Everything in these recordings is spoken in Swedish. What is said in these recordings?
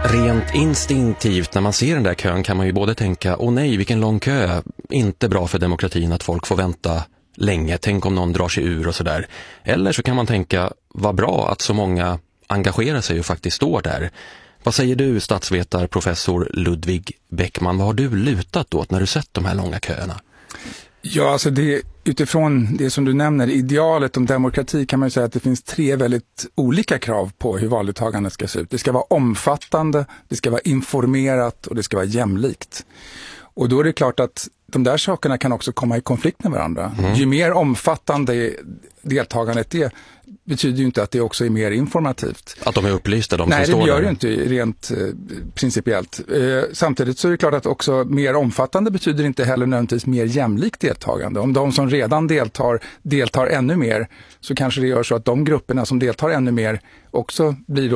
Rent instinktivt när man ser den där kön kan man ju både tänka, åh nej vilken lång kö, inte bra för demokratin att folk får vänta länge, tänk om någon drar sig ur och sådär. Eller så kan man tänka, vad bra att så många engagerar sig och faktiskt står där. Vad säger du, statsvetarprofessor Ludvig Bäckman, vad har du lutat åt när du sett de här långa köerna? Ja, alltså det, utifrån det som du nämner, idealet om demokrati kan man ju säga att det finns 3 väldigt olika krav på hur valdeltagandet ska se ut. Det ska vara omfattande, det ska vara informerat och det ska vara jämlikt. Och då är det klart att de där sakerna kan också komma i konflikt med varandra. Ju mer omfattande deltagandet är, betyder ju inte att det också är mer informativt. Att de är upplysta, de som står där? Nej, det gör ju inte rent principiellt. Samtidigt så är det klart att också mer omfattande betyder inte heller nödvändigtvis mer jämlikt deltagande. Om de som redan deltar ännu mer, så kanske det gör så att de grupperna som deltar ännu mer också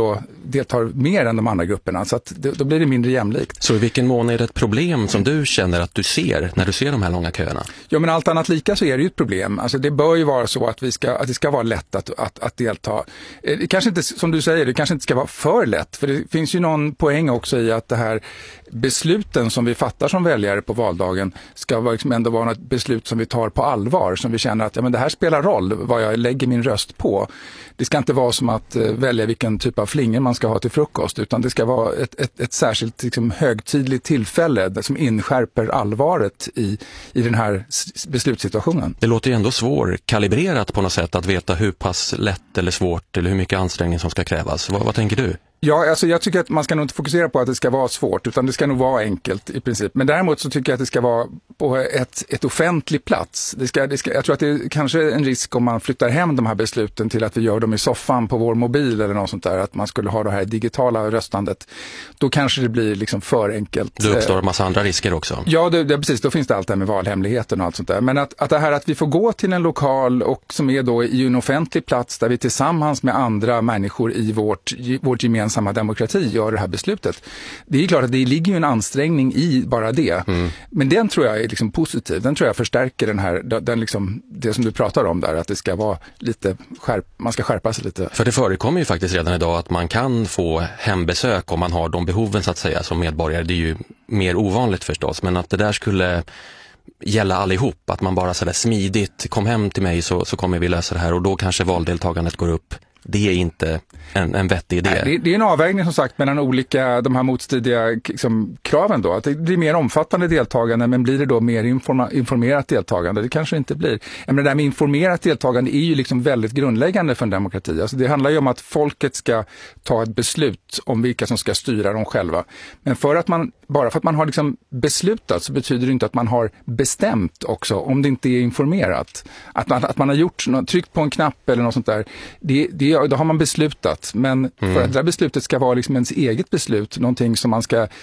deltar mer än de andra grupperna. Så att då blir det mindre jämlikt. Så i vilken mån är det ett problem som du känner att du ser när du ser de här långa köerna? Ja, men allt annat lika så är det ju ett problem. Alltså det bör ju vara så att det ska vara lätt att delta. Det kanske inte, som du säger, det kanske inte ska vara för lätt. För det finns ju någon poäng också i att det här besluten som vi fattar som väljare på valdagen ska liksom ändå vara ett beslut som vi tar på allvar. Som vi känner att det här spelar roll vad jag lägger min röst på. Det ska inte vara som att välja vilken typ av flingor man ska ha till frukost, utan det ska vara ett särskilt liksom, högtidligt tillfälle som inskärper allvaret i den här beslutssituationen. Det låter ju ändå svårkalibrerat på något sätt att veta hur pass lätt eller svårt eller hur mycket ansträngning som ska krävas. Vad tänker du? Ja, alltså jag tycker att man ska nog inte fokusera på att det ska vara svårt, utan det ska nog vara enkelt i princip. Men däremot så tycker jag att det ska vara på ett offentlig plats. Jag tror att det är kanske en risk om man flyttar hem de här besluten till att vi gör dem i soffan på vår mobil eller något sånt där, att man skulle ha det här digitala röstandet. Då kanske det blir liksom för enkelt. Det uppstår en massa andra risker också. Ja, det precis. Då finns det allt det här med valhemligheten och allt sånt där. Men att det här att vi får gå till en lokal och som är då i en offentlig plats där vi tillsammans med andra människor i vårt gemensamma demokrati gör det här beslutet. Det är klart att det ligger ju en ansträngning i bara det. Men den tror jag är liksom positiv. Den tror jag förstärker det som du pratar om där, att det ska vara lite man ska skärpa sig lite. För det förekommer ju faktiskt redan idag att man kan få hembesök om man har de behoven så att säga som medborgare. Det är ju mer ovanligt förstås, men att det där skulle gälla allihop, att man bara sådär smidigt kom hem till mig så kommer vi lösa det här och då kanske valdeltagandet går upp. Det är inte en vettig idé. Nej, det är en avvägning som sagt mellan de här motstridiga liksom, kraven då. Att det blir mer omfattande deltagande, men blir det då mer informerat deltagande? Det kanske inte blir. Men det där med informerat deltagande är ju liksom väldigt grundläggande för en demokrati. Alltså det handlar ju om att folket ska ta ett beslut om vilka som ska styra dem själva. Men bara för att man har liksom beslutat så betyder det inte att man har bestämt också, om det inte är informerat. Att man har gjort tryckt på en knapp eller något sånt där, då har man beslutat. Men för att det där beslutet ska vara liksom ens eget beslut, någonting som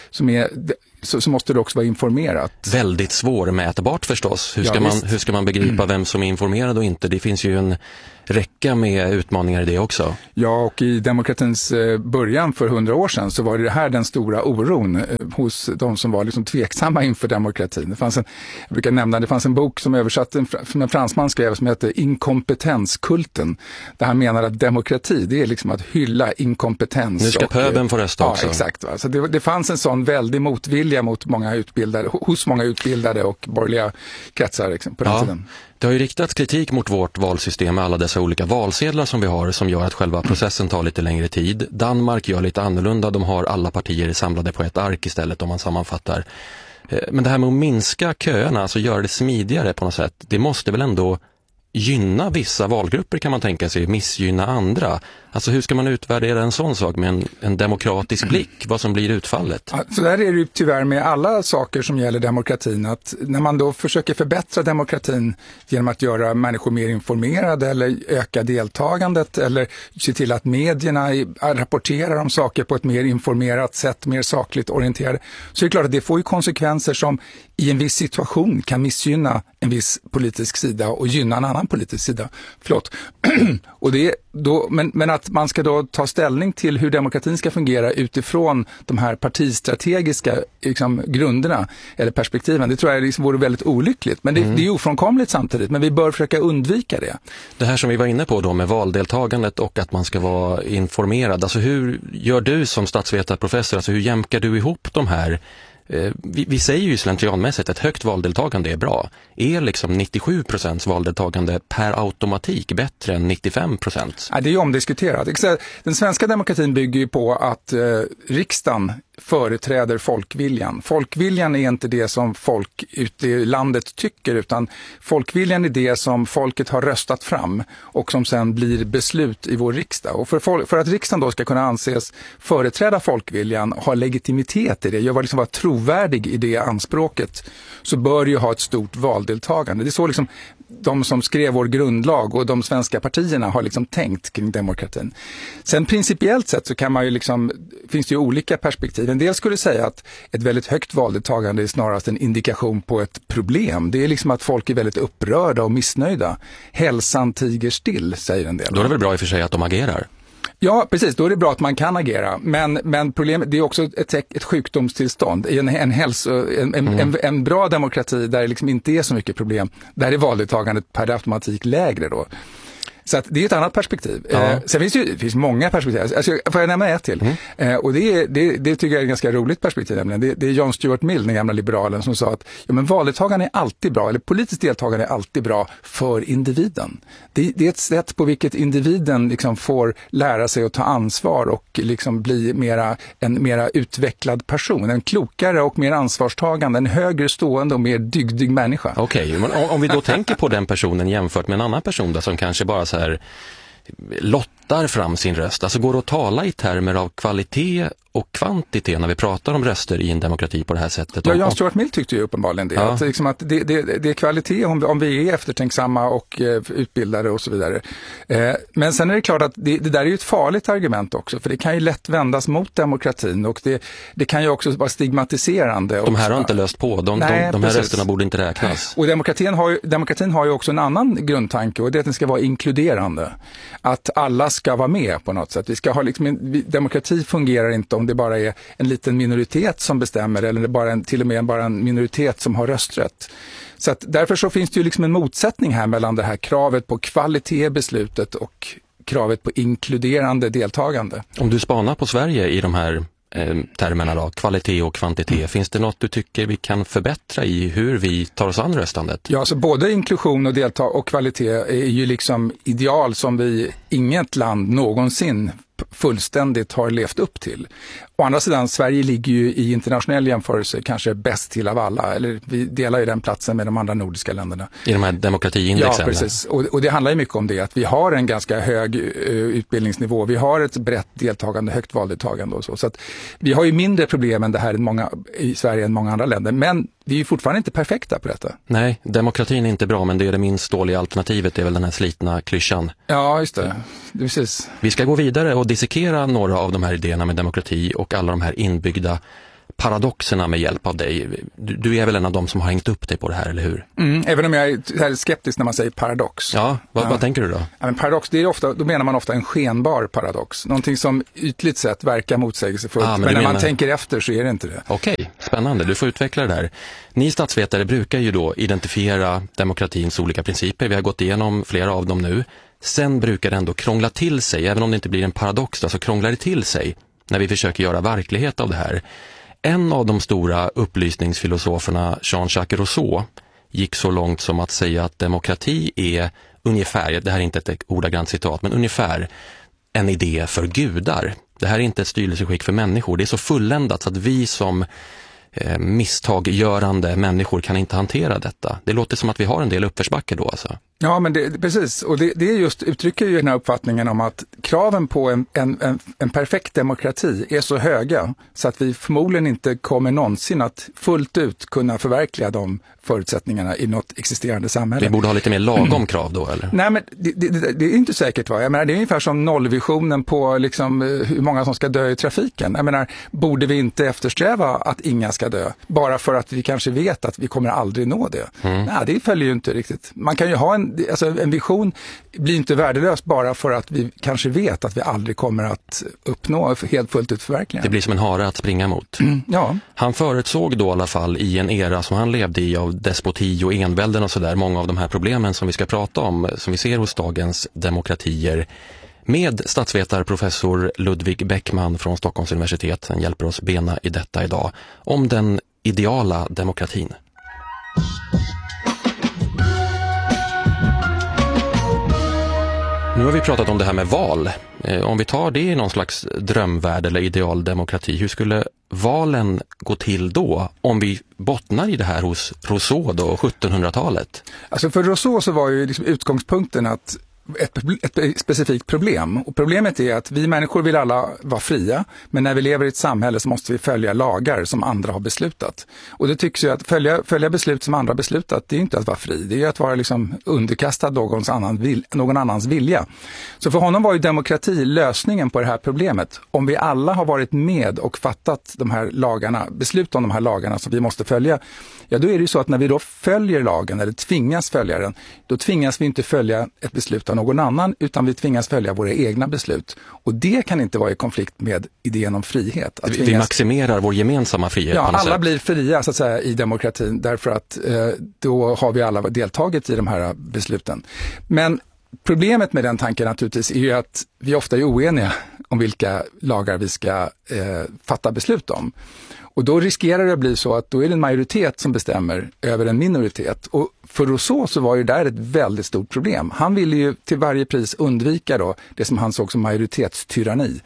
så måste det också vara informerat. Väldigt svårmätbart förstås. Hur ska man begripa vem som är informerad och inte? Det finns ju en räcka med utmaningar i det också. Ja, och i demokratins början för 100 år sedan så var det här den stora oron hos de som var liksom tveksamma inför demokratin. Det fanns en bok som som en fransman skrev som heter Inkompetenskulten. Där han menar att demokrati, det är liksom att hylla inkompetens. Nu ska pöbeln få rösta också. Ja, exakt. Så det fanns en sån väldig motvilja hos många utbildade och borgerliga kretsar liksom, på den tiden. Det har ju riktats kritik mot vårt valsystem med alla dessa olika valsedlar som vi har som gör att själva processen tar lite längre tid. Danmark gör lite annorlunda, de har alla partier samlade på ett ark istället om man sammanfattar. Men det här med att minska köerna, alltså göra det smidigare på något sätt, det måste väl ändå gynna vissa valgrupper kan man tänka sig, missgynna andra. Alltså hur ska man utvärdera en sån sak med en demokratisk blick, vad som blir utfallet? Ja, så där är det ju tyvärr med alla saker som gäller demokratin, att när man då försöker förbättra demokratin genom att göra människor mer informerade eller öka deltagandet eller se till att medierna rapporterar om saker på ett mer informerat sätt, mer sakligt orienterade, så är det klart att det får ju konsekvenser som i en viss situation kan missgynna en viss politisk sida och gynna en annan annan politisk sida. Förlåt. Och det då, men att man ska då ta ställning till hur demokratin ska fungera utifrån de här partistrategiska liksom, grunderna eller perspektiven, det tror jag liksom vore väldigt olyckligt. Men det är ofrånkomligt samtidigt, men vi bör försöka undvika det. Det här som vi var inne på då med valdeltagandet och att man ska vara informerad, alltså hur gör du som statsvetarprofessor, alltså hur jämkar du ihop de här? Vi säger ju slentrianmässigt att högt valdeltagande är bra. Är liksom 97% valdeltagande per automatik bättre än 95%? Ja, det är ju omdiskuterat. Den svenska demokratin bygger ju på att riksdagen företräder folkviljan. Folkviljan är inte det som folk ute i landet tycker, utan folkviljan är det som folket har röstat fram och som sen blir beslut i vår riksdag. Och för att riksdagen då ska kunna anses företräda folkviljan, ha legitimitet i det, vara trovärdig i det anspråket, så bör ju ha ett stort valdeltagande. Det är så liksom de som skrev vår grundlag och de svenska partierna har liksom tänkt kring demokratin. Sen principiellt sett så kan man ju liksom, finns det ju olika perspektiv. En del skulle säga att ett väldigt högt valdeltagande är snarast en indikation på ett problem. Det är liksom att folk är väldigt upprörda och missnöjda. Hälsan tiger still, säger en del. Då är det väl bra i och för sig att de agerar? Ja, precis. Då är det bra att man kan agera. Men problemet, det är också ett sjukdomstillstånd. I en bra demokrati där det liksom inte är så mycket problem, där är valdeltagandet per automatik lägre då. Så att det är ett annat perspektiv. Ja. Sen finns många perspektiv. Alltså, får jag nämna ett till? Och det tycker jag är ett ganska roligt perspektiv. Nämligen. Det är John Stuart Mill, den gamla liberalen, som sa att men valdeltagande är alltid bra, eller politiskt deltagande är alltid bra för individen. Det är ett sätt på vilket individen liksom får lära sig att ta ansvar och liksom bli en mera utvecklad person. En klokare och mer ansvarstagande, en högre stående och mer dygdig människa. Okej, men om vi då tänker på den personen jämfört med en annan person där som kanske bara så här lottar fram sin röst. Alltså går det att tala i termer av kvalitet och kvantitet när vi pratar om röster i en demokrati på det här sättet? Ja, John Stuart Mill tyckte ju uppenbarligen det. Ja. Att, liksom att det är kvalitet om vi är eftertänksamma och utbildade och så vidare. Men sen är det klart att det där är ju ett farligt argument också, för det kan ju lätt vändas mot demokratin och det kan ju också vara stigmatiserande. De här har inte löst på. De här rösterna borde inte räknas. Och demokratin har ju också en annan grundtanke, och det är att den ska vara inkluderande. Att alla ska vara med på något sätt. Vi ska ha demokrati fungerar inte om det bara är en liten minoritet som bestämmer, eller till och med bara en minoritet som har rösträtt. Så att därför så finns det ju liksom en motsättning här mellan det här kravet på kvalitet i beslutet och kravet på inkluderande deltagande. Om du spanar på Sverige i de här termerna då, kvalitet och kvantitet, finns det något du tycker vi kan förbättra i hur vi tar oss an röstandet? Ja, så både inklusion och kvalitet är ju liksom ideal som vi inget land någonsin fullständigt har levt upp till. Å andra sidan, Sverige ligger ju i internationell jämförelse kanske bäst till av alla, eller vi delar ju den platsen med de andra nordiska länderna. I de här demokratiindexen? Ja, precis. Och det handlar ju mycket om det, att vi har en ganska hög utbildningsnivå, vi har ett brett deltagande, högt valdeltagande och så. Så att vi har ju mindre problem än det här i Sverige än många andra länder, men vi är fortfarande inte perfekta på detta. Nej, demokratin är inte bra, men det är det minst dåliga alternativet, det är väl den här slitna klyschan. Ja, just det. Precis. Vi ska gå vidare och dissekera några av de här idéerna med demokrati och alla de här inbyggda paradoxerna med hjälp av dig. Du är väl en av dem som har hängt upp dig på det här, eller hur? Även om jag är skeptisk när man säger paradox. Ja, vad tänker du då? Ja, men paradox, då menar man ofta en skenbar paradox. Någonting som ytligt sett verkar motsägelsefullt, men när man tänker efter så är det inte det. Okej, spännande. Du får utveckla det där. Ni statsvetare brukar ju då identifiera demokratins olika principer. Vi har gått igenom flera av dem nu. Sen brukar det ändå krångla till sig, även om det inte blir en paradox, så krånglar det till sig när vi försöker göra verklighet av det här. En av de stora upplysningsfilosoferna, Jean-Jacques Rousseau, gick så långt som att säga att demokrati är ungefär, det här är inte ett ordagrant citat, men ungefär en idé för gudar. Det här är inte ett styrelseskick för människor. Det är så fulländat så att vi som misstaggörande människor kan inte hantera detta. Det låter som att vi har en del uppförsbacke då alltså. Ja, men precis. Och det är just uttrycker ju den här uppfattningen om att kraven på en perfekt demokrati är så höga så att vi förmodligen inte kommer någonsin att fullt ut kunna förverkliga de förutsättningarna i något existerande samhälle. Vi borde ha lite mer lagom krav då, eller? Nej, men det är inte säkert, va? Jag menar, det är ungefär som nollvisionen på liksom, hur många som ska dö i trafiken. Jag menar, borde vi inte eftersträva att inga ska dö? Bara för att vi kanske vet att vi kommer aldrig nå det. Nej, det följer ju inte riktigt. Man kan ju ha en vision blir inte värdelös bara för att vi kanske vet att vi aldrig kommer att uppnå helt fullt ut förverkliga. Det blir som en hare att springa mot. Ja. Han förutsåg då i alla fall i en era som han levde i av despoti och envälden och sådär, många av de här problemen som vi ska prata om, som vi ser hos dagens demokratier. Med statsvetarprofessor Ludvig Bäckman från Stockholms universitet. Han hjälper oss bena i detta idag. Om den ideala demokratin. Nu har vi pratat om det här med val. Om vi tar det i någon slags drömvärld eller ideal demokrati, hur skulle valen gå till då om vi bottnar i det här hos Rousseau då, 1700-talet? Alltså för Rousseau så var ju liksom utgångspunkten att ett specifikt problem. Och problemet är att vi människor vill alla vara fria, men när vi lever i ett samhälle så måste vi följa lagar som andra har beslutat. Och det tycks ju att följa beslut som andra har beslutat, det är inte att vara fri. Det är att vara liksom underkastad någon annans vilja. Så för honom var ju demokrati lösningen på det här problemet. Om vi alla har varit med och fattat de här lagarna, beslut om de här lagarna som vi måste följa, ja då är det ju så att när vi då följer lagen eller tvingas följa den, då tvingas vi inte följa ett beslut av någon annan, utan vi tvingas följa våra egna beslut. Och det kan inte vara i konflikt med idén om frihet. Att vi maximerar vår gemensamma frihet på något sätt. Alla blir fria så att säga i demokratin därför att då har vi alla deltagit i de här besluten. Men problemet med den tanken naturligtvis är ju att vi ofta är oeniga om vilka lagar vi ska fatta beslut om. Och då riskerar det att bli så att då är det en majoritet som bestämmer över en minoritet. Och för Rousseau så var ju där ett väldigt stort problem. Han ville ju till varje pris undvika då det som han såg som majoritetstyranni.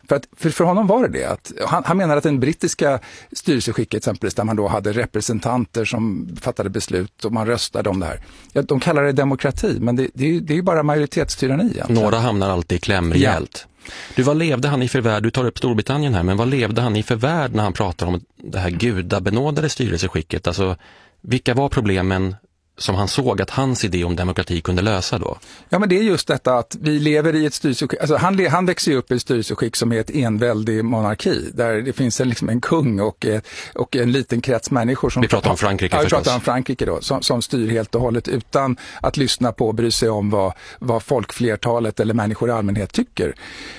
För honom var det att han menar att den brittiska styrelseskicket exempelvis där man då hade representanter som fattade beslut och man röstade om det här. Ja, de kallar det demokrati, men det är ju bara majoritetstyranni egentligen. Några hamnar alltid i kläm rejält. Du, vad levde han i för värld? Du tar upp Storbritannien här, men vad levde han i för värld när han pratar om det här gudabenådade styrelseskicket? Alltså, vilka var problemen som han såg att hans idé om demokrati kunde lösa då? Ja, men det är just detta att vi lever i ett styrelseskick. Alltså han växer ju upp i ett styrelseskick som är ett enväldig monarki där det finns en kung och en liten krets människor som... Vi pratar om Frankrike förstås. Ja, vi pratar om Frankrike då, som styr helt och hållet utan att lyssna på och bry sig om vad folkflertalet eller människor i allmänhet tycker.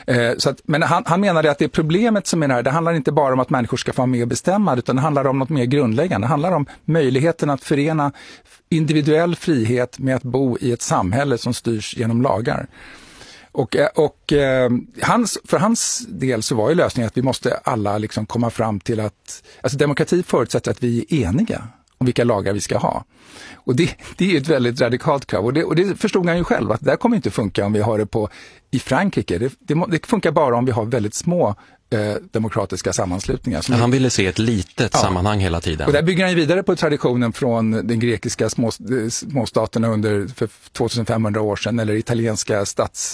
Men han menade att det problemet som är här, det handlar inte bara om att människor ska få med och bestämma, utan det handlar om något mer grundläggande. Det handlar om möjligheten att förena individuell frihet med att bo i ett samhälle som styrs genom lagar. För hans del så var ju lösningen att vi måste alla liksom komma fram till att alltså demokrati förutsätter att vi är eniga om vilka lagar vi ska ha. Och det är ett väldigt radikalt krav. Och det förstod han ju själv att det där kommer inte funka om vi har det i Frankrike. Det funkar bara om vi har väldigt små demokratiska sammanslutningar. Han ville se ett litet sammanhang hela tiden. Och där bygger han ju vidare på traditionen från den grekiska småstaterna för 2500 år sedan eller italienska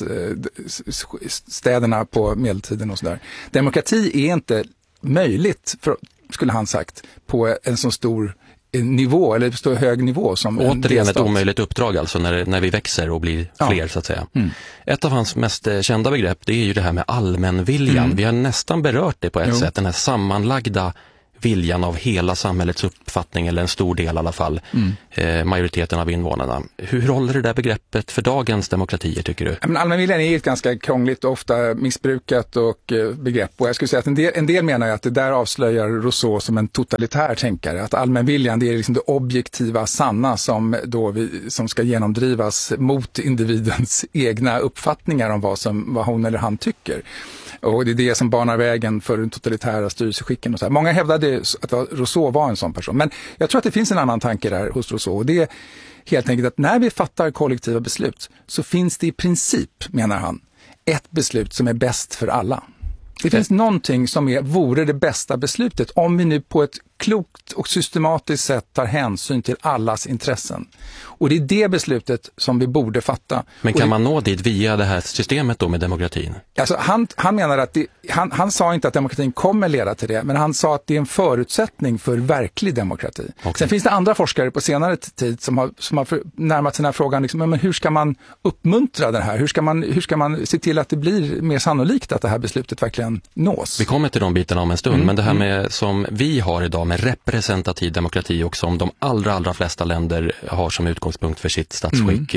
städerna på medeltiden och sådär. Demokrati är inte möjligt, skulle han sagt, på en så stor nivå eller så hög nivå som återigen ett omöjligt uppdrag alltså när vi växer och blir fler så att säga. Ett av hans mest kända begrepp det är ju det här med allmänviljan. Vi har nästan berört det på ett sätt, den här sammanlagda viljan av hela samhällets uppfattning eller en stor del i alla fall, majoriteten av invånarna. Hur håller det där begreppet för dagens demokratier tycker du? Men allmänviljan är ett ganska krångligt och ofta missbrukat begrepp och jag skulle säga att en del menar att det där avslöjar Rousseau som en totalitär tänkare. Att allmänviljan det är liksom det objektiva sanna som ska genomdrivas mot individens egna uppfattningar om vad hon eller han tycker. Och det är det som banar vägen för den totalitära styrelseskicken och så här. Många hävdade att Rousseau var en sån person. Men jag tror att det finns en annan tanke där hos Rousseau. Och det är helt enkelt att när vi fattar kollektiva beslut så finns det i princip, menar han, ett beslut som är bäst för alla. Det finns någonting som vore det bästa beslutet om vi nu på ett klokt och systematiskt sätt tar hänsyn till allas intressen. Och det är det beslutet som vi borde fatta. Men kan man nå dit via det här systemet då med demokratin? Alltså han menar att han sa inte att demokratin kommer leda till det, men han sa att det är en förutsättning för verklig demokrati. Okay. Sen finns det andra forskare på senare tid som har närmat sig den här frågan, liksom, men hur ska man uppmuntra den här? Hur ska man se till att det blir mer sannolikt att det här beslutet verkligen verkligen nås. Vi kommer till de bitarna om en stund, men det här med som vi har idag med representativ demokrati och som de allra flesta länder har som utgångspunkt för sitt statsskick.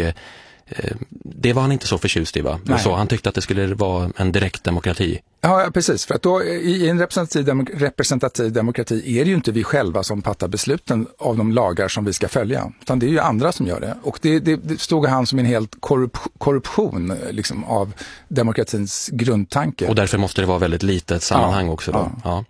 Det var han inte så förtjust i, va? Så han tyckte att det skulle vara en direkt demokrati. Ja, precis. För att då i en representativ demokrati är det ju inte vi själva som fattar besluten av de lagar som vi ska följa. Utan det är ju andra som gör det. Och det stod han som en helt korruption liksom, av demokratins grundtanke. Och därför måste det vara väldigt litet sammanhang också då. Ja.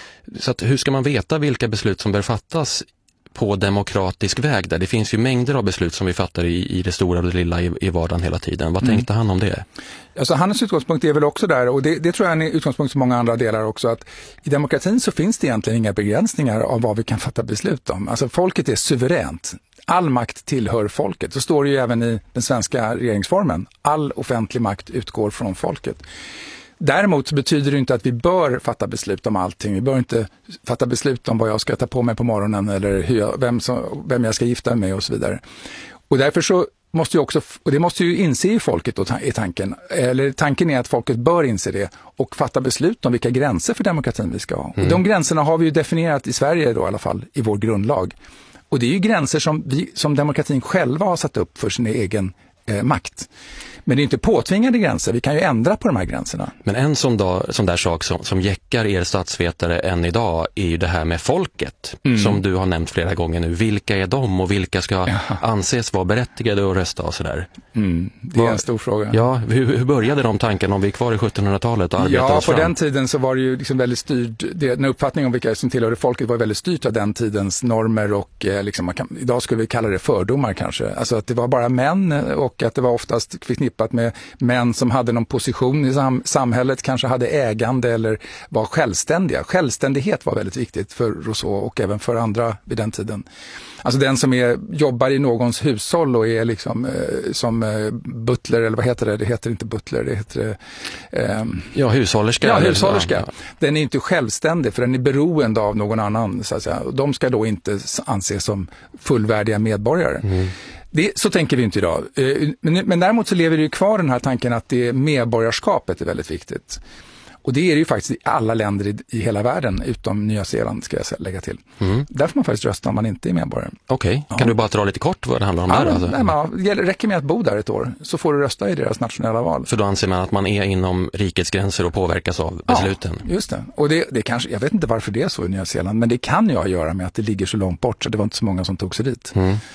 Så att, hur ska man veta vilka beslut som bör fattas på demokratisk väg där? Det finns ju mängder av beslut som vi fattar i det stora och det lilla i vardagen hela tiden. Vad tänkte han om det? Alltså hans utgångspunkt är väl också där, och det tror jag är en utgångspunkt för många andra delar också, att i demokratin så finns det egentligen inga begränsningar av vad vi kan fatta beslut om. Alltså folket är suveränt. All makt tillhör folket. Så står det ju även i den svenska regeringsformen. All offentlig makt utgår från folket. Däremot så betyder det inte att vi bör fatta beslut om allting. Vi bör inte fatta beslut om vad jag ska ta på mig på morgonen eller vem jag ska gifta mig med och så vidare. Och därför så måste ju också, och det måste ju inse i folket då, i tanken. Eller tanken är att folket bör inse det och fatta beslut om vilka gränser för demokratin vi ska ha. Och de gränserna har vi ju definierat i Sverige då i alla fall, i vår grundlag. Och det är ju gränser som demokratin själva har satt upp för sin egen makt. Men det är inte påtvingade gränser, vi kan ju ändra på de här gränserna. Men en sån där sak som jäckar er statsvetare än idag är ju det här med folket, som du har nämnt flera gånger nu. Vilka är de och vilka ska anses vara berättigade att rösta och sådär? Det är en stor fråga. Ja, hur började de tankarna om vi är kvar i 1700-talet och arbetar oss på fram? Den tiden så var det ju liksom väldigt styrt, den uppfattningen om vilka som tillhörde folket var väldigt styrt av den tidens normer och liksom, idag skulle vi kalla det fördomar kanske. Alltså att det var bara män och att det var oftast förknippat med män som hade någon position i samhället, kanske hade ägande eller var självständiga. Självständighet var väldigt viktigt för Rousseau och även för andra vid den tiden. Alltså den som jobbar i någons hushåll och är liksom som butler, eller vad heter det? Det heter inte butler, det heter hushållerska. Ja, hushållerska. Den är inte självständig för den är beroende av någon annan, så att säga. Och de ska då inte anses som fullvärdiga medborgare. Så tänker vi inte idag. Men däremot så lever det ju kvar den här tanken att det medborgarskapet är väldigt viktigt. Och det är det ju faktiskt i alla länder i hela världen, utom Nya Zeeland ska jag lägga till. Där får man faktiskt rösta om man inte är medborgare. Okej. Kan du bara dra lite kort vad det handlar om där? Alltså? Det räcker med att bo där ett år, så får du rösta i deras nationella val. Så då anser man att man är inom rikets gränser och påverkas av besluten? Ja, just det. Och det kanske, jag vet inte varför det är så i Nya Zeeland, men det kan ju ha att göra med att det ligger så långt bort så det var inte så många som tog sig dit.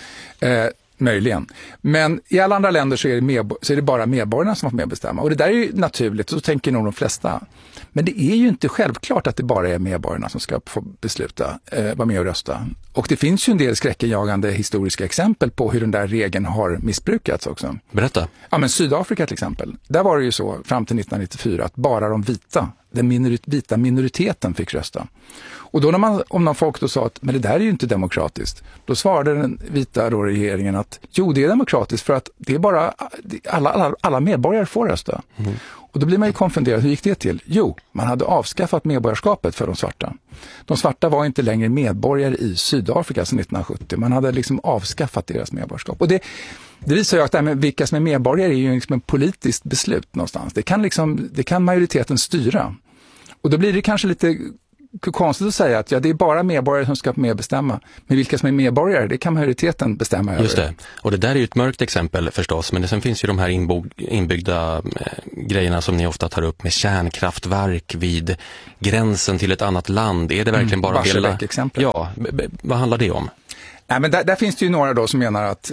Möjligen. Men i alla andra länder så är det bara medborgarna som får medbestämma. Och det där är ju naturligt, så tänker nog de flesta. Men det är ju inte självklart att det bara är medborgarna som ska få besluta, vara med och rösta. Och det finns ju en del skräckenjagande historiska exempel på hur den där regeln har missbrukats också. Berätta. Ja, men Sydafrika till exempel. Där var det ju så fram till 1994 att bara de den vita minoriteten fick rösta. Och då om någon folk då sa att men det där är ju inte demokratiskt, då svarade den vita regeringen att jo, det är demokratiskt för att det är bara alla medborgare får rösta. Och då blir man ju konfunderad, hur gick det till? Jo, man hade avskaffat medborgarskapet för de svarta. De svarta var inte längre medborgare i Sydafrika sedan 1970. Man hade liksom avskaffat deras medborgarskap. Och det visar ju att det här med vilka som är medborgare är ju liksom en politiskt beslut någonstans. Det kan majoriteten styra. Och då blir det kanske lite konstigt att säga att det är bara medborgare som ska medbestämma. Men vilka som är medborgare, det kan majoriteten bestämma över. Just det. Och det där är ju ett mörkt exempel förstås. Men sen finns ju de här inbyggda grejerna som ni ofta tar upp med kärnkraftverk vid gränsen till ett annat land. Är det verkligen bara Barsebäck-exempel. Ja, vad handlar det om? Nej, men där finns det ju några då som menar att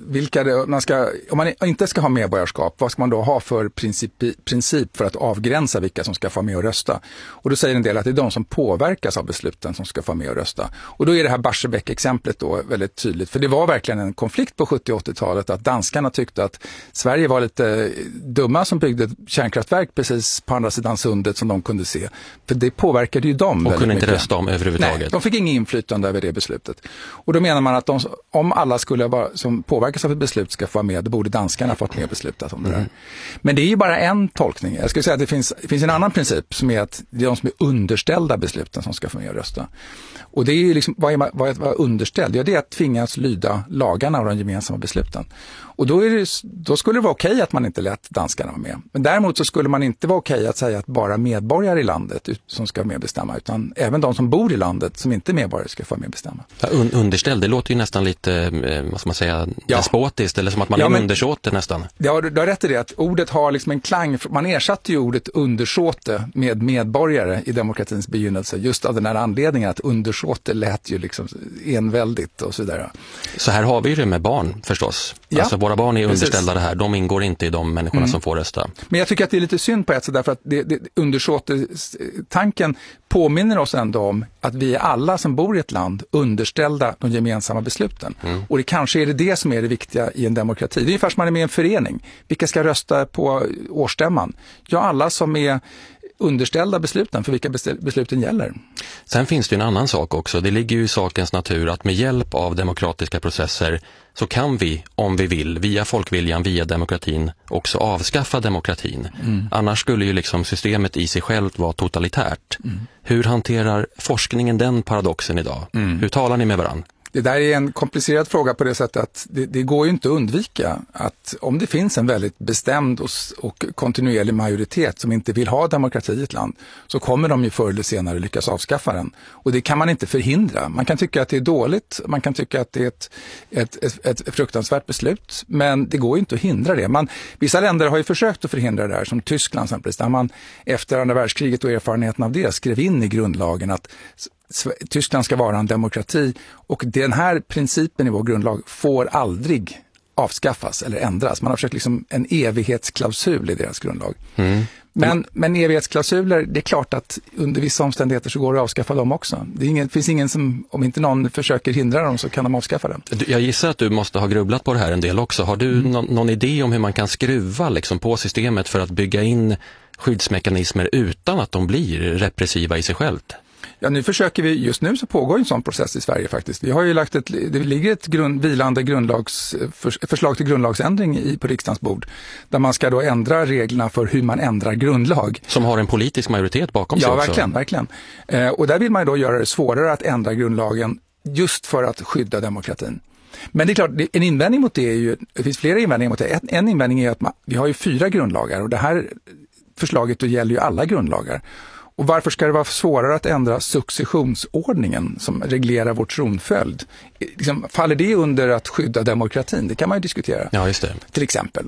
om man inte ska ha medborgarskap, vad ska man då ha för princip för att avgränsa vilka som ska få med och rösta? Och då säger en del att det är de som påverkas av besluten som ska få med och rösta. Och då är det här Barsebäck-exemplet då väldigt tydligt. För det var verkligen en konflikt på 70- och 80-talet att danskarna tyckte att Sverige var lite dumma som byggde ett kärnkraftverk precis på andra sidan sundet som de kunde se. För det påverkade ju dem och väldigt kunde inte mycket. rösta om överhuvudtaget. Nej, de fick ingen inflytande över det beslutet. Och då menar man att om alla som påverkas av ett beslut ska få vara med, då borde danskarna fått mer beslutat om det där. Men det är ju bara en tolkning. Jag skulle säga att det finns en annan princip som är att det är de som är underställda besluten som ska få med och rösta. Och det är ju liksom, vad är att vara underställd? Ja, det är att tvingas lyda lagarna och de gemensamma besluten. Och då skulle det vara okej att man inte lät danskarna vara med. Men däremot så skulle man inte vara okej att säga att bara medborgare i landet som ska med bestämma, utan även de som bor i landet som inte är medborgare ska få med bestämma. Ja, underställd, det låter ju nästan lite, vad ska man säga, despotiskt, eller som att man är undersåte nästan. Ja, du har rätt i det, att ordet har liksom en klang, man ersatte ju ordet undersåte med medborgare i demokratins begynnelse, just av den här anledningen att undersåte lät ju liksom enväldigt och så vidare. Så här har vi ju det med barn förstås. Ja. Alltså våra barn är underställda det här, de ingår inte i de människorna som får rösta. Men jag tycker att det är lite synd på ett sätt, därför att undersåtestanken påminner oss ändå om att vi är alla som bor i ett land underställda de gemensamma besluten. Och det kanske är det som är det viktiga i en demokrati. Det är ungefär som man är med i en förening. Vilka ska rösta på årsstämman? Ja, alla som är underställda besluten för vilka besluten gäller. Sen finns det en annan sak också. Det ligger ju i sakens natur att med hjälp av demokratiska processer så kan vi, om vi vill, via folkviljan, via demokratin, också avskaffa demokratin. Annars skulle ju liksom systemet i sig självt vara totalitärt. Hur hanterar forskningen den paradoxen idag? Hur talar ni med varann? Det där är en komplicerad fråga på det sättet att det går ju inte att undvika att om det finns en väldigt bestämd och kontinuerlig majoritet som inte vill ha demokrati i ett land, så kommer de ju förr eller senare lyckas avskaffa den. Och det kan man inte förhindra. Man kan tycka att det är dåligt, man kan tycka att det är ett fruktansvärt beslut, men det går ju inte att hindra det. Vissa länder har ju försökt att förhindra det här, som Tyskland exempelvis, där man efter andra världskriget och erfarenheten av det skrev in i grundlagen att Tyskland ska vara en demokrati, och den här principen i vår grundlag får aldrig avskaffas eller ändras. Man har försökt liksom en evighetsklausul i deras grundlag. Men evighetsklausuler, det är klart att under vissa omständigheter så går det att avskaffa dem också. Det finns ingen som, om inte någon försöker hindra dem, så kan de avskaffa dem. Jag gissar att du måste ha grubblat på det här en del också. Har du någon idé om hur man kan skruva liksom på systemet för att bygga in skyddsmekanismer utan att de blir repressiva i sig självt? Ja, just nu så pågår en sån process i Sverige faktiskt. Vi har ju det ligger ett vilande förslag till grundlagsändring på riksdagens bord, där man ska då ändra reglerna för hur man ändrar grundlag. Som har en politisk majoritet bakom sig också. Ja, verkligen. Och där vill man då göra det svårare att ändra grundlagen just för att skydda demokratin. Men det är klart, en invändning mot det är ju, det finns flera invändningar mot det. En invändning är att vi har ju 4 grundlagar, och det här förslaget då gäller ju alla grundlagar. Och varför ska det vara svårare att ändra successionsordningen som reglerar vår tronföljd? Liksom, faller det under att skydda demokratin? Det kan man ju diskutera. Ja, just det. Till exempel.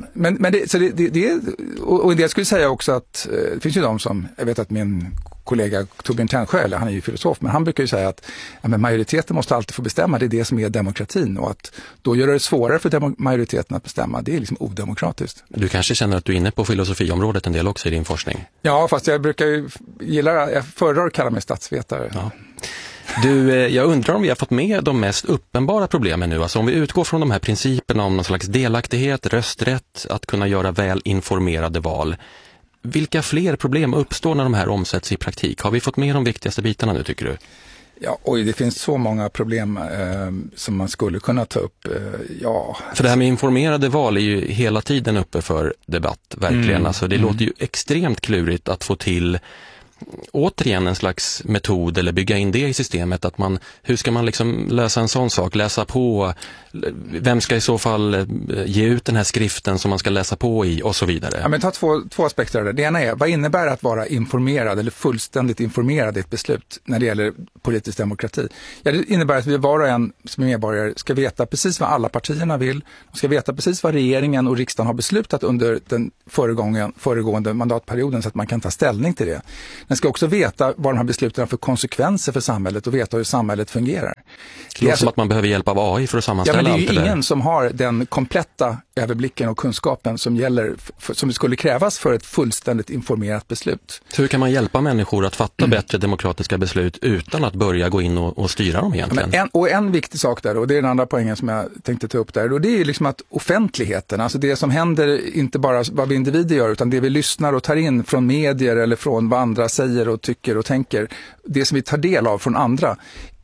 Och jag skulle säga också att det finns ju de som, jag vet att min kollega Torbjörn Tännsjö, han är ju filosof, men han brukar ju säga att majoriteten måste alltid få bestämma, det är det som är demokratin, och att då gör det svårare för majoriteten att bestämma, det är liksom odemokratiskt. Du kanske känner att du är inne på filosofiområdet en del också i din forskning? Ja, fast jag brukar ju jag föredrar att kalla mig statsvetare. Ja. Du, jag undrar om vi har fått med de mest uppenbara problemen nu. Alltså om vi utgår från de här principerna om någon slags delaktighet, rösträtt, att kunna göra väl informerade val. Vilka fler problem uppstår när de här omsätts i praktik? Har vi fått med de viktigaste bitarna nu, tycker du? Ja, det finns så många problem som man skulle kunna ta upp. För det här med informerade val är ju hela tiden uppe för debatt, verkligen. Alltså det låter ju extremt klurigt att få till återigen en slags metod eller bygga in det i systemet, att hur ska man liksom lösa en sån sak, läsa på, vem ska i så fall ge ut den här skriften som man ska läsa på i och så vidare. Ja, men ta två aspekter av det. Det ena är, vad innebär det att vara informerad eller fullständigt informerad i ett beslut när det gäller politisk demokrati? Ja, det innebär att vi var och en som medborgare ska veta precis vad alla partierna vill, de ska veta precis vad regeringen och riksdagen har beslutat under den föregående mandatperioden, så att man kan ta ställning till det. Den ska också veta vad de här besluten har för konsekvenser för samhället och veta hur samhället fungerar. Det låter som att man behöver hjälp av AI för att sammanställa allt det där. Ja, men det är ju ingen som har den kompletta överblicken och kunskapen som som skulle krävas för ett fullständigt informerat beslut. Så hur kan man hjälpa människor att fatta bättre demokratiska beslut utan att börja gå in och styra dem egentligen? Ja, en viktig sak där, och det är den andra poängen som jag tänkte ta upp där, och det är liksom att offentligheten, alltså det som händer, inte bara vad vi individer gör, utan det vi lyssnar och tar in från medier eller från vad andra säger och tycker och tänker, det som vi tar del av från andra,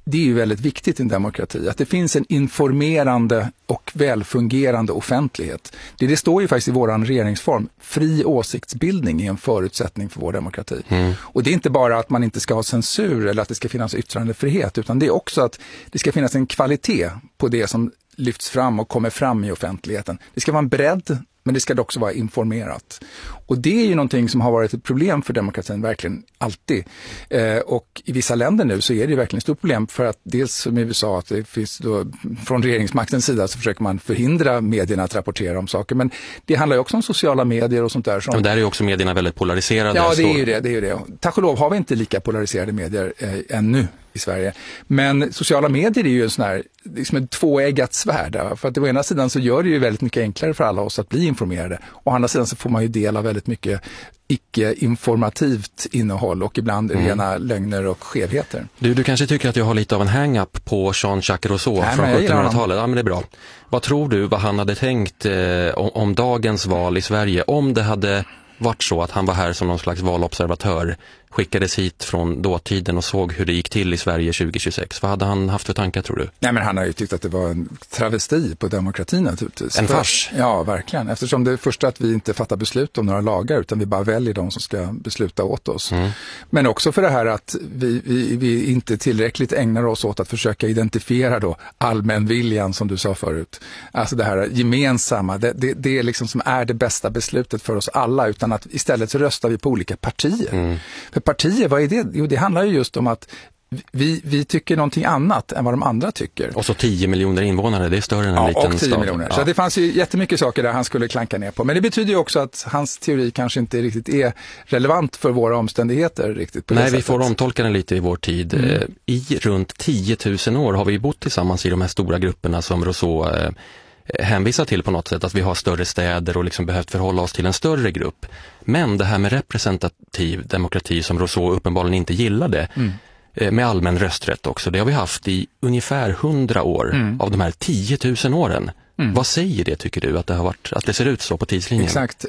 det är ju väldigt viktigt i en demokrati, att det finns en informerande och välfungerande offentlighet. Det står ju faktiskt i vår regeringsform, fri åsiktsbildning är en förutsättning för vår demokrati. Och det är inte bara att man inte ska ha censur eller att det ska finnas yttrandefrihet, utan det är också att det ska finnas en kvalitet på det som lyfts fram och kommer fram i offentligheten. Det ska vara en bredd, men det ska också vara informerat. Och det är ju någonting som har varit ett problem för demokratin verkligen alltid. Och i vissa länder nu så är det verkligen ett stort problem, för att dels som i USA att det finns då, från regeringsmaktens sida så försöker man förhindra medierna att rapportera om saker. Men det handlar ju också om sociala medier och sånt där. Men där är ju också medierna väldigt polariserade. Ja, det är ju det. Tack och lov har vi inte lika polariserade medier ännu i Sverige. Men sociala medier är ju en sån här, liksom ett tvåeggat svärd. För att å ena sidan så gör det ju väldigt mycket enklare för alla oss att bli informerade. Å andra sidan så får man ju del av väldigt mycket icke-informativt innehåll och ibland rena lögner och skevheter. Du kanske tycker att jag har lite av en hang-up på Jean-Jacques Rousseau från 1700-talet. Ja, men det är bra. Vad tror du vad han hade tänkt om dagens val i Sverige? Om det hade varit så att han var här som någon slags valobservatör, skickades hit från dåtiden och såg hur det gick till i Sverige 2026. Vad hade han haft för tankar, tror du? Nej, men han har ju tyckt att det var en travesti på demokratin naturligtvis. En fars? Ja, verkligen. Eftersom det första att vi inte fattar beslut om några lagar, utan vi bara väljer de som ska besluta åt oss. Men också för det här att vi inte tillräckligt ägnar oss åt att försöka identifiera då allmänviljan, som du sa förut. Alltså det här gemensamma, det är liksom som är det bästa beslutet för oss alla, utan att istället så röstar vi på olika partier. För partier, vad är det? Jo, det handlar ju just om att vi tycker någonting annat än vad de andra tycker. Och så 10 miljoner invånare, det är större än en liten stad. Och 10 miljoner. Ja. Så det fanns ju jättemycket saker där han skulle klanka ner på. Men det betyder ju också att hans teori kanske inte riktigt är relevant för våra omständigheter riktigt på det sättet. Vi får omtolka den lite i vår tid. I runt 10 000 år har vi bott tillsammans i de här stora grupperna som Rousseau hänvisar till på något sätt, att vi har större städer och liksom behövt förhålla oss till en större grupp. Men det här med representativ demokrati som Rousseau uppenbarligen inte gillade, med allmän rösträtt också, det har vi haft i ungefär 100 år av de här 10 000 åren. Vad säger det, tycker du, att det har varit, att det ser ut så på tidslinjen? Exakt.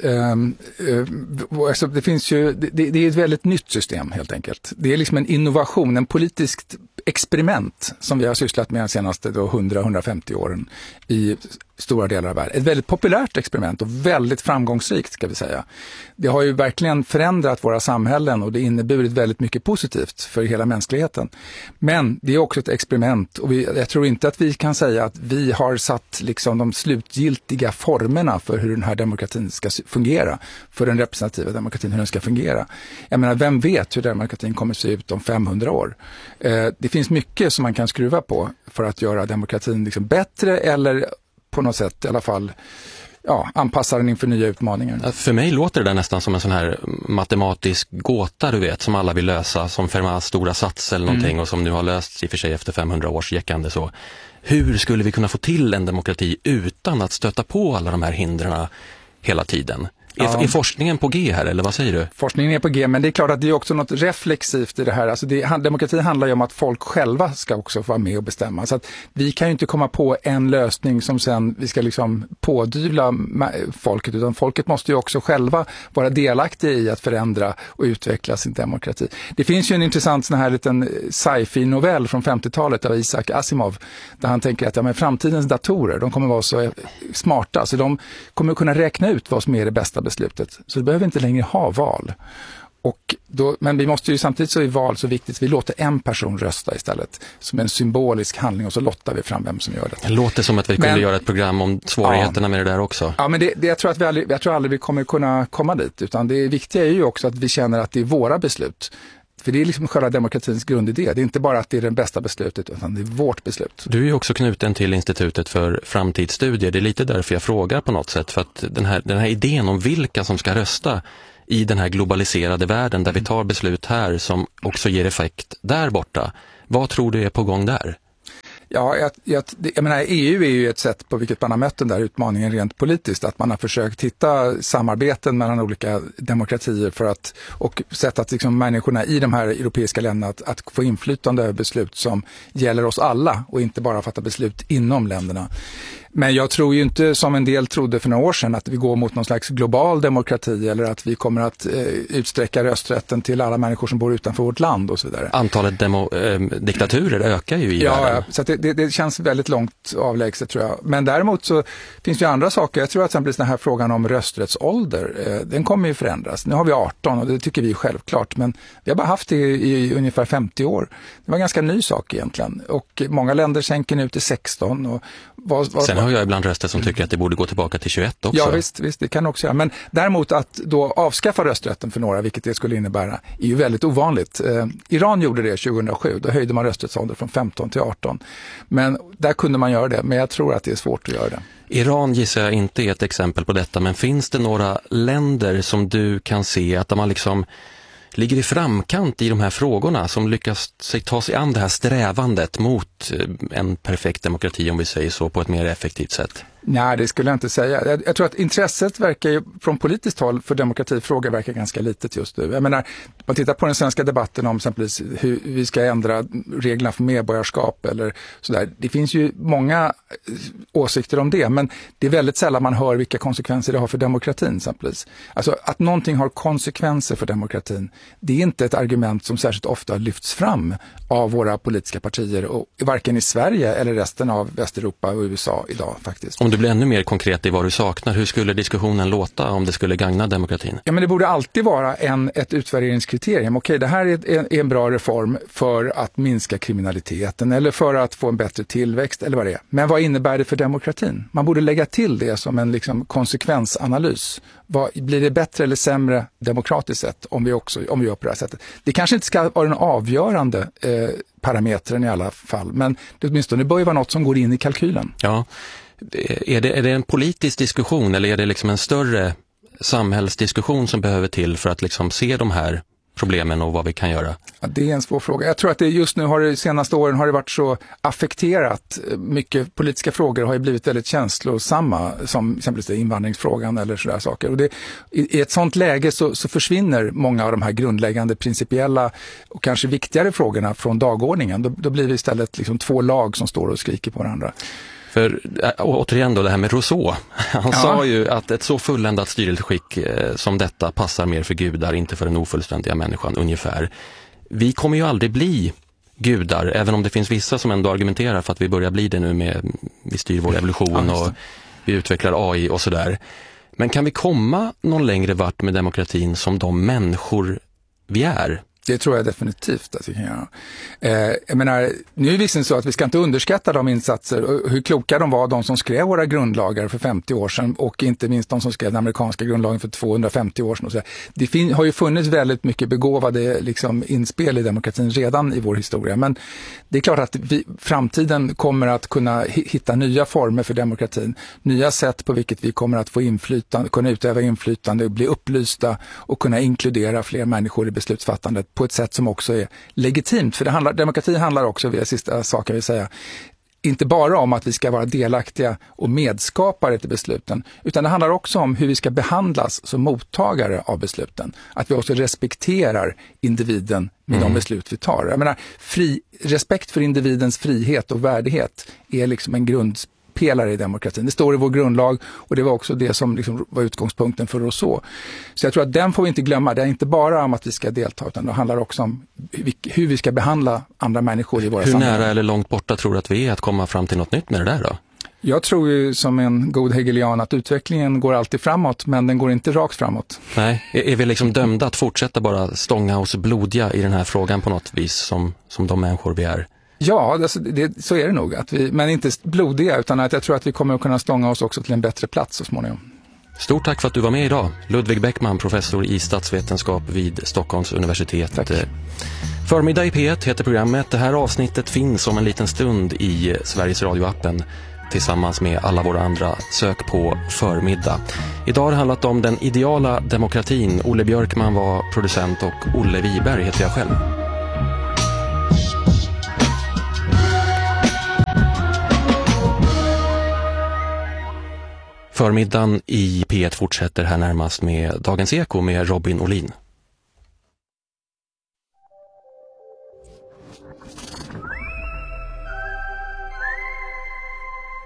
Alltså det finns ju, det är ett väldigt nytt system helt enkelt. Det är liksom en innovation, en politiskt experiment som vi har sysslat med de senaste 100-150 åren i stora delar av världen. Ett väldigt populärt experiment och väldigt framgångsrikt, ska vi säga. Det har ju verkligen förändrat våra samhällen och det inneburit väldigt mycket positivt för hela mänskligheten. Men det är också ett experiment och jag tror inte att vi kan säga att vi har satt liksom de slutgiltiga formerna för hur den här demokratin ska fungera, för den representativa demokratin, hur den ska fungera. Jag menar, vem vet hur demokratin kommer att se ut om 500 år? Det finns mycket som man kan skruva på för att göra demokratin liksom bättre eller på något sätt i alla fall anpassa den inför nya utmaningar. För mig låter det där nästan som en sån här matematisk gåta, du vet, som alla vill lösa, som Fermats stora sats eller någonting och som nu har lösts i och för sig efter 500 års jäckande så. Hur skulle vi kunna få till en demokrati utan att stöta på alla de här hindren hela tiden? Är forskningen på G här, eller vad säger du? Forskningen är på G, men det är klart att det är också något reflexivt i det här. Alltså demokrati handlar ju om att folk själva ska också vara med och bestämma. Så att vi kan ju inte komma på en lösning som sen vi ska liksom pådyvla folket, utan folket måste ju också själva vara delaktiga i att förändra och utveckla sin demokrati. Det finns ju en intressant sån här liten sci-fi-novell från 50-talet av Isaac Asimov, där han tänker att framtidens datorer, de kommer vara så smarta, så de kommer kunna räkna ut vad som är det bästa beslutet. Så det behöver inte längre ha val. Men vi måste ju samtidigt, så är val så viktigt, vi låter en person rösta istället som en symbolisk handling och så lottar vi fram vem som gör det. Det låter som att vi kunde göra ett program om svårigheterna med det där också. Ja, men jag tror aldrig vi kommer kunna komma dit, utan det viktiga är ju också att vi känner att det är våra beslut. För det är liksom själva demokratins grundidé. Det är inte bara att det är det bästa beslutet, utan det är vårt beslut. Du är ju också knuten till Institutet för framtidsstudier. Det är lite därför jag frågar på något sätt. För att den här idén om vilka som ska rösta i den här globaliserade världen där vi tar beslut här som också ger effekt där borta. Vad tror du är på gång där? Ja, jag menar, EU är ju ett sätt på vilket man har mött den där utmaningen rent politiskt. Att man har försökt hitta samarbeten mellan olika demokratier och sätt att liksom människorna i de här europeiska länderna att få inflytande över beslut som gäller oss alla och inte bara fatta beslut inom länderna. Men jag tror ju inte, som en del trodde för några år sedan, att vi går mot någon slags global demokrati eller att vi kommer att utsträcka rösträtten till alla människor som bor utanför vårt land och så vidare. Antalet diktaturer ökar ju i världen. Ja, så att det känns väldigt långt avlägset, tror jag. Men däremot så finns det ju andra saker. Jag tror att exempelvis den här frågan om rösträttsålder, den kommer ju förändras. Nu har vi 18 och det tycker vi är självklart, men vi har bara haft det i ungefär 50 år. Det var en ganska ny sak egentligen. Och många länder sänker nu till 16 och Sen har jag ibland röster som tycker att det borde gå tillbaka till 21 också. Ja visst, det kan också göra. Men däremot att då avskaffa rösträtten för några, vilket det skulle innebära, är ju väldigt ovanligt. Iran gjorde det 2007, då höjde man rösträttsålder från 15 till 18. Men där kunde man göra det, men jag tror att det är svårt att göra det. Iran gissar jag inte är ett exempel på detta, men finns det några länder som du kan se att man liksom ligger i framkant i de här frågorna, som lyckas sig ta sig an det här strävandet mot en perfekt demokrati, om vi säger så, på ett mer effektivt sätt? Nej, det skulle jag inte säga. Jag tror att intresset verkar ju från politiskt håll för demokratifrågor verkar ganska litet just nu. Jag menar, man tittar på den svenska debatten om exempelvis hur vi ska ändra reglerna för medborgarskap eller sådär. Det finns ju många åsikter om det, men det är väldigt sällan man hör vilka konsekvenser det har för demokratin exempelvis. Alltså att någonting har konsekvenser för demokratin, det är inte ett argument som särskilt ofta lyfts fram av våra politiska partier, och varken i Sverige eller resten av Västeuropa och USA idag faktiskt. Om du blir ännu mer konkret i vad du saknar, hur skulle diskussionen låta om det skulle gagna demokratin? Ja, men det borde alltid vara ett utvärderingskriterium. Okej, det här är en bra reform för att minska kriminaliteten eller för att få en bättre tillväxt eller vad det är. Men vad innebär det för demokratin? Man borde lägga till det som en konsekvensanalys. Blir det bättre eller sämre demokratiskt sett om vi gör på det här sättet? Det kanske inte ska vara den avgörande parametern i alla fall, men det åtminstone bör ju vara något som går in i kalkylen. Ja. Är det en politisk diskussion eller är det liksom en större samhällsdiskussion som behöver till för att liksom se de här problemen och vad vi kan göra? Ja, det är en svår fråga. Jag tror att det just nu de senaste åren har det varit så affekterat. Mycket politiska frågor har ju blivit väldigt känslosamma, som exempelvis invandringsfrågan eller sådär saker. Och i ett sånt läge så försvinner många av de här grundläggande principiella och kanske viktigare frågorna från dagordningen. Då blir det istället liksom två lag som står och skriker på varandra. För återigen då det här med Rousseau. Han sa ju att ett så fulländat styrelseskick som detta passar mer för gudar, inte för den ofullständiga människan ungefär. Vi kommer ju aldrig bli gudar, även om det finns vissa som ändå argumenterar för att vi börjar bli det nu med vi styr vår evolution och vi utvecklar AI och sådär. Men kan vi komma någon längre vart med demokratin som de människor vi är? Det tror jag definitivt att vi kan göra. Jag menar, nu är det visserligen så att vi ska inte underskatta de insatser och hur kloka de var, de som skrev våra grundlagar för 50 år sedan och inte minst de som skrev den amerikanska grundlagen för 250 år sedan. Och så. Det har ju funnits väldigt mycket begåvade inspel i demokratin redan i vår historia, men det är klart att framtiden kommer att kunna hitta nya former för demokratin, nya sätt på vilket vi kommer att få inflytande, kunna utöva inflytande, bli upplysta och kunna inkludera fler människor i beslutsfattandet på ett sätt som också är legitimt. För demokrati handlar också, det sista saker jag vill säga, inte bara om att vi ska vara delaktiga och medskapare till besluten, utan det handlar också om hur vi ska behandlas som mottagare av besluten. Att vi också respekterar individen med de beslut vi tar. Jag menar, respekt för individens frihet och värdighet är liksom en grundpelare i demokratin. Det står i vår grundlag och det var också det som var utgångspunkten för Rousseau. Så jag tror att den får vi inte glömma. Det är inte bara om att vi ska delta, utan det handlar också om hur vi ska behandla andra människor i våra samhällen. Hur nära eller långt borta tror du att vi är att komma fram till något nytt med det där då? Jag tror ju som en god hegelian att utvecklingen går alltid framåt, men den går inte rakt framåt. Nej, är vi liksom dömda att fortsätta bara stånga oss blodiga i den här frågan på något vis som de människor vi är? Ja, så är det nog. Men inte blodiga, utan att jag tror att vi kommer att kunna stånga oss också till en bättre plats så småningom. Stort tack för att du var med idag. Ludvig Bäckman, professor i statsvetenskap vid Stockholms universitet. Tack. Förmiddag i P1 heter programmet. Det här avsnittet finns om en liten stund i Sveriges Radio-appen tillsammans med alla våra andra. Sök på förmiddag. Idag har det handlat om den ideala demokratin. Olle Björkman var producent och Olle Wiberg heter jag själv. Förmiddagen i P1 fortsätter här närmast med Dagens Eko med Robin Olin.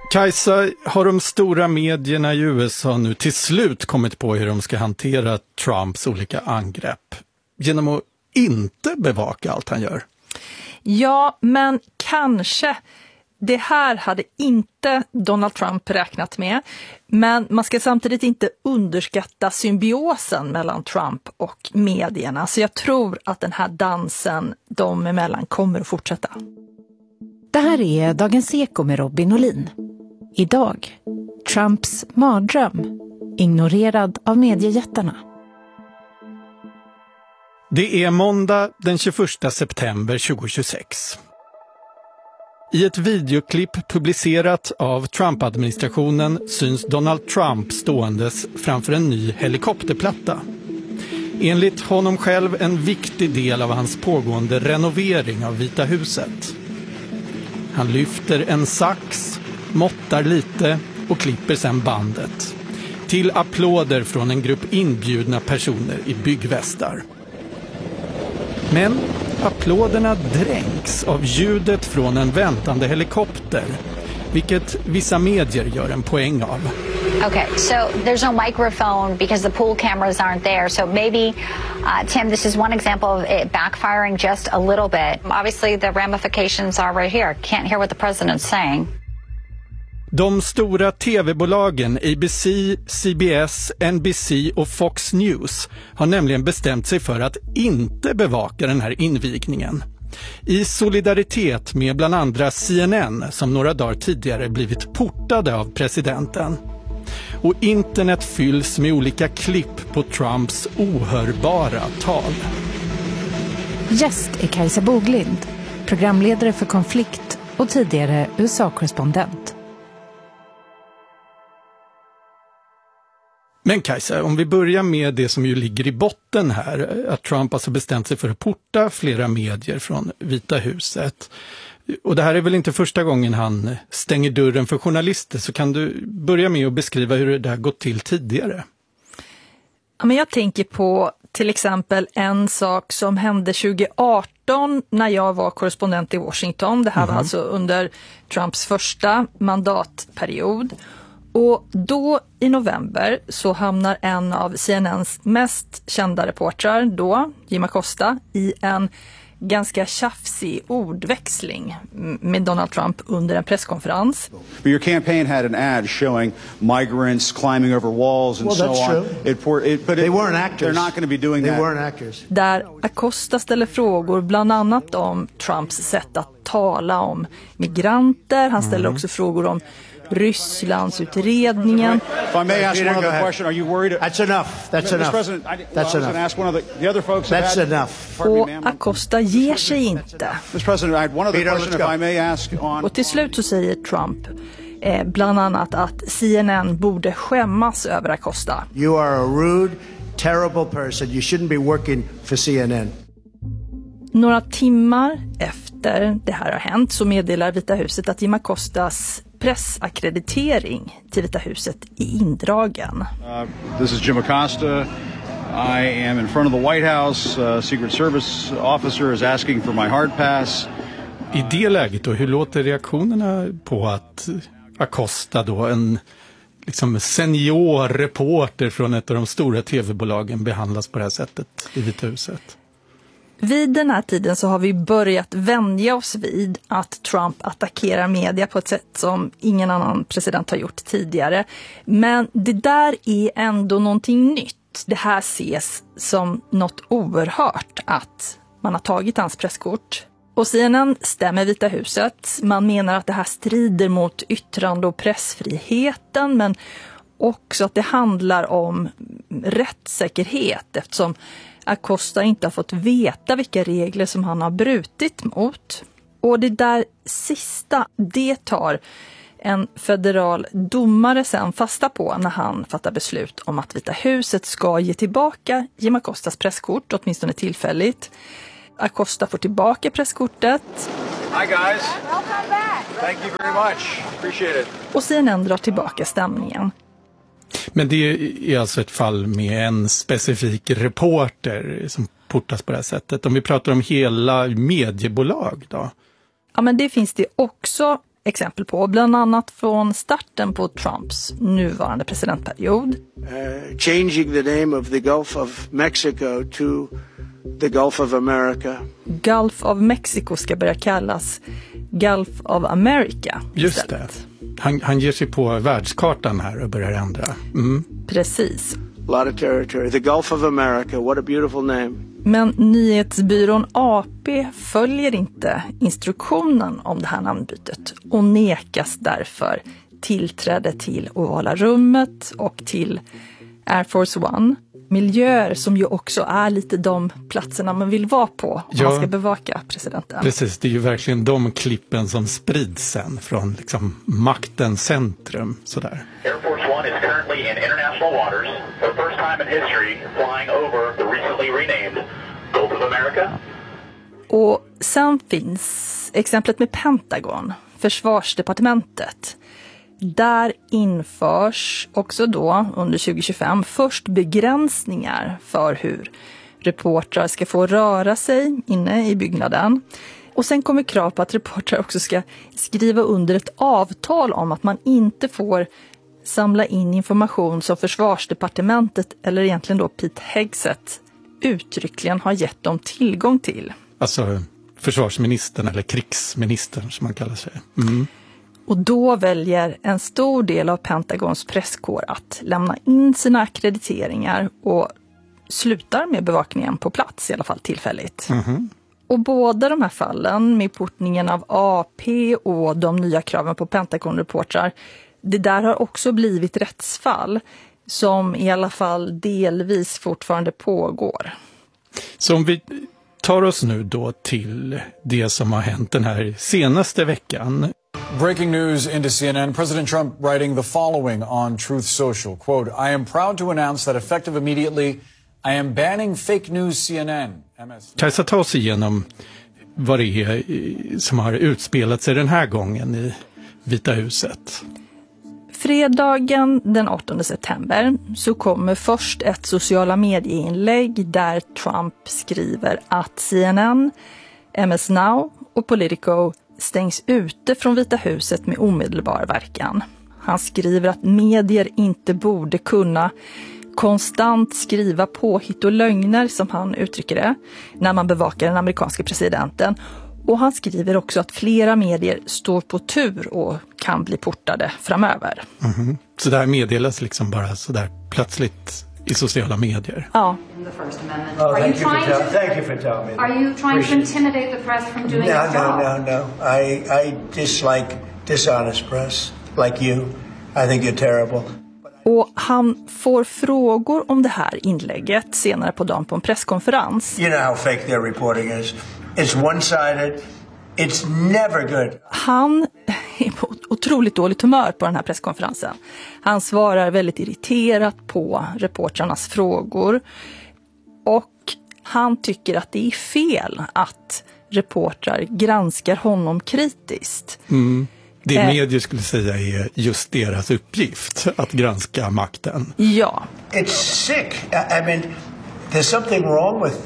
Kajsa, har de stora medierna i USA nu till slut kommit på hur de ska hantera Trumps olika angrepp? Genom att inte bevaka allt han gör? Ja, men kanske. Det här hade inte Donald Trump räknat med. Men man ska samtidigt inte underskatta symbiosen mellan Trump och medierna. Så jag tror att den här dansen dem emellan kommer att fortsätta. Det här är Dagens Eko med Robin Olin. Idag, Trumps mardröm, ignorerad av mediejättarna. Det är måndag den 21 september 2026. I ett videoklipp publicerat av Trump-administrationen syns Donald Trump ståendes framför en ny helikopterplatta. Enligt honom själv en viktig del av hans pågående renovering av Vita huset. Han lyfter en sax, måttar lite och klipper sedan bandet. Till applåder från en grupp inbjudna personer i byggvästar. Men applåderna dränks av ljudet från en väntande helikopter, vilket vissa medier gör en poäng av. Okay, so there's no microphone because the pool cameras aren't there. So maybe, Tim, this is one example of it backfiring just a little bit. Obviously, the ramifications are right here. Can't hear what the president's saying. De stora tv-bolagen ABC, CBS, NBC och Fox News har nämligen bestämt sig för att inte bevaka den här invigningen. I solidaritet med bland andra CNN som några dagar tidigare blivit portade av presidenten. Och internet fylls med olika klipp på Trumps ohörbara tal. Gäst är Kajsa Boglind, programledare för Konflikt och tidigare USA-korrespondent. Men Kajsa, om vi börjar med det som ju ligger i botten här, att Trump alltså bestämt sig för att porta flera medier från Vita huset. Och det här är väl inte första gången han stänger dörren för journalister, så kan du börja med att beskriva hur det har gått till tidigare? Ja, men jag tänker på till exempel en sak som hände 2018 när jag var korrespondent i Washington. Det här var alltså under Trumps första mandatperiod. Och då i november så hamnar en av CNNs mest kända reportrar då, Jim Acosta, i en ganska tjafsig ordväxling med Donald Trump under en presskonferens. But your campaign had an ad showing migrants climbing over walls and so on. But they weren't actors. They're not going to be doing that. They weren't actors. Där Acosta ställer frågor bland annat om Trumps sätt att tala om migranter. Han ställer också frågor om Rysslands utredningen. If I may ask one other question, are you worried? That's enough. That's enough. That's enough. Ask one of the other folks. That's enough. Och Acosta ger sig inte. Mr. President, I had one other question if I may ask on. Och till slut så säger Trump bland annat att CNN borde skämmas över Acosta. You are a rude, terrible person. You shouldn't be working for CNN. Några timmar efter det här har hänt så meddelar Vita huset att Jim Acostas pressakkreditering till Vita huset är indragen. This is Jim Acosta. I am in front of the White House. Secret Service officer is asking for my hard pass. I det läget då, hur låter reaktionerna på att Acosta då, en liksom senior reporter från ett av de stora tv-bolagen, behandlas på det här sättet i Vita huset? Vid den här tiden så har vi börjat vänja oss vid att Trump attackerar media på ett sätt som ingen annan president har gjort tidigare. Men det där är ändå någonting nytt. Det här ses som något oerhört att man har tagit hans presskort. Och CNN stämmer Vita huset. Man menar att det här strider mot yttrande- och pressfriheten, men också att det handlar om rättssäkerhet eftersom Acosta inte har fått veta vilka regler som han har brutit mot. Och det där sista, det tar en federal domare sen fasta på när han fattar beslut om att Vita huset ska ge tillbaka Jim Acostas presskort, åtminstone tillfälligt. Acosta får tillbaka presskortet. Hi guys. Welcome back. Thank you very much. Appreciate it. Och CNN drar tillbaka stämningen. Men det är alltså ett fall med en specifik reporter som portas på det här sättet. Om vi pratar om hela mediebolag då? Ja, men det finns det också exempel på, bland annat från starten på Trumps nuvarande presidentperiod. Changing the name of the Gulf of Mexico to the Gulf of America. Gulf of Mexico ska börja kallas Gulf of America. Just det. Han ger sig på världskartan här och börjar ändra. Precis. A lot of territory. The Gulf of America, what a beautiful name. Men nyhetsbyrån AP följer inte instruktionen om det här namnbytet och nekas därför tillträde till Ovala rummet och till Air Force One. Miljöer som ju också är lite de platserna man vill vara på om man ska bevaka presidenten. Precis, det är ju verkligen de klippen som sprids sen från liksom maktens centrum. Sådär. Air Force One is currently in international waters for the first time in history flying over the recently renamed Gulf of America. Och sen finns exemplet med Pentagon, försvarsdepartementet. Där införs också då under 2025 först begränsningar för hur reportrar ska få röra sig inne i byggnaden. Och sen kommer krav på att reportrar också ska skriva under ett avtal om att man inte får samla in information som försvarsdepartementet eller egentligen då Pete Hegseth uttryckligen har gett dem tillgång till. Alltså försvarsministern eller krigsministern som man kallar sig. Och då väljer en stor del av Pentagons presskår att lämna in sina akkrediteringar och slutar med bevakningen på plats, i alla fall tillfälligt. Och båda de här fallen med portningen av AP och de nya kraven på Pentagon-reportrar, det där har också blivit rättsfall som i alla fall delvis fortfarande pågår. Så om vi tar oss nu då till det som har hänt den här senaste veckan. Breaking news into CNN. President Trump writing the following on Truth Social. Quote, I am proud to announce that effective immediately I am banning fake news CNN. Kajsa, ta oss igenom vad det är som har utspelat sig den här gången i Vita huset. Fredagen den 8 september så kommer först ett sociala medieinlägg där Trump skriver att CNN, MS Now och Politico stängs ute från Vita huset med omedelbar verkan. Han skriver att medier inte borde kunna konstant skriva påhitt och lögner, som han uttrycker det, när man bevakar den amerikanska presidenten. Och han skriver också att flera medier står på tur och kan bli portade framöver. Så det här meddelas liksom bara så där plötsligt i sociala medier? Ja. Thank you for telling me. Are you trying to intimidate the press from doing its job? No. I dislike dishonest press, like you. I think you're terrible. Och han får frågor om det här inlägget senare på dagen på en presskonferens. You know how fake their reporting is. It's one-sided. It's never good. Han är på otroligt dåligt humör på den här presskonferensen. Han svarar väldigt irriterat på reportrarnas frågor. Och han tycker att det är fel att reportrar granskar honom kritiskt. Det medier skulle säga är just deras uppgift, att granska makten. Ja. It's sick. I mean, there's something wrong with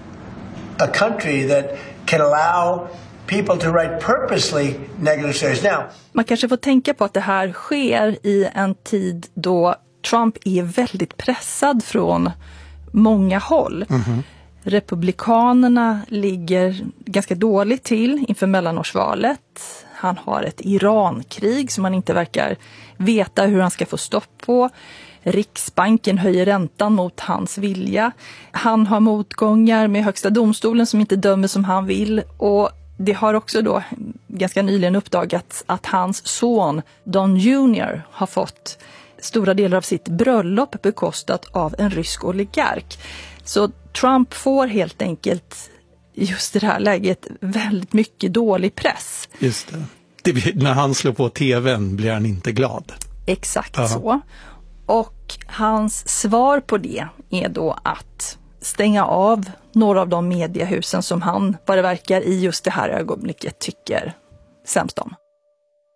a country that can allow people to write purposely negative stories. Now, man kanske får tänka på att det här sker i en tid då Trump är väldigt pressad från många håll. Republikanerna ligger ganska dåligt till inför mellanårsvalet. Han har ett Irankrig som man inte verkar veta hur han ska få stopp på. Riksbanken höjer räntan mot hans vilja. Han har motgångar med högsta domstolen som inte dömer som han vill. Och det har också då ganska nyligen uppdagats att hans son Don Jr. har fått stora delar av sitt bröllop bekostat av en rysk oligark. Så Trump får helt enkelt just i det här läget väldigt mycket dålig press. Just det. När han slår på tvn blir han inte glad. Exakt så. Och hans svar på det är då att stänga av några av de mediehusen som han, vad det verkar, i just det här ögonblicket tycker sämst om.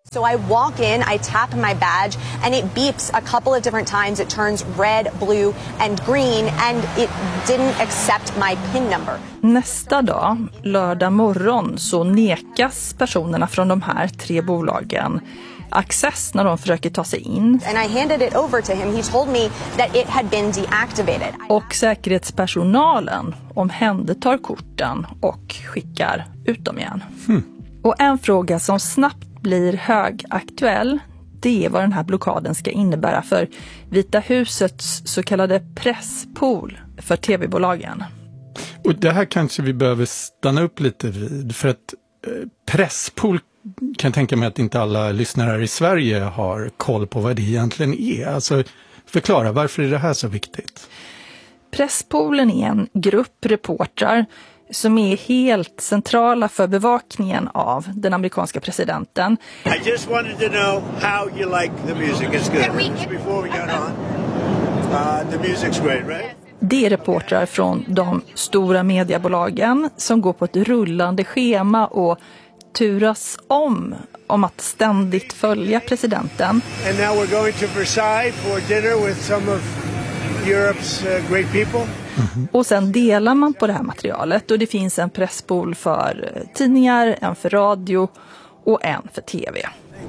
So I walk in, I tap my badge, and it beeps a couple of different times. It turns red, blue, and green, and it didn't accept my PIN number. Nästa dag, lördag morgon, så nekas personerna från de här 3 bolagen access när de försöker ta sig in. And I handed it over to him. He told me that it had been deactivated. Och säkerhetspersonalen omhändertar korten och skickar ut dem igen. Och en fråga som snabbt blir högaktuell, det är vad den här blockaden ska innebära för Vita husets så kallade presspool för tv-bolagen. Och det här kanske vi behöver stanna upp lite vid, för att presspool kan jag tänka mig att inte alla lyssnare här i Sverige har koll på vad det egentligen är. Alltså förklara, varför är det här så viktigt? Presspoolen är en grupp reportrar som är helt centrala för bevakningen av den amerikanska presidenten. I just wanted to know how you like the music. It's good. Before we got on, the music's great, right? Det är reportrar från de stora mediebolagen som går på ett rullande schema och turas om att ständigt följa presidenten. And now we're going to Versailles for dinner with some of Europe's great people. Och sen delar man på det här materialet och det finns en presspool för tidningar, en för radio och en för tv.